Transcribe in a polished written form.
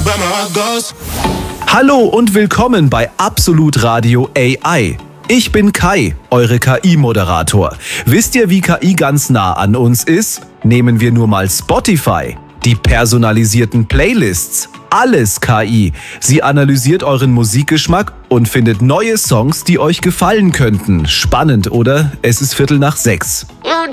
but my heart goes. Hallo und willkommen bei Absolut Radio AI. Ich bin Kai, eure KI-Moderator. Wisst ihr, wie KI ganz nah an uns ist? Nehmen wir nur mal Spotify. Die personalisierten Playlists. Alles KI. Sie analysiert euren Musikgeschmack und findet neue Songs, die euch gefallen könnten. Spannend, oder? Es ist 5:45.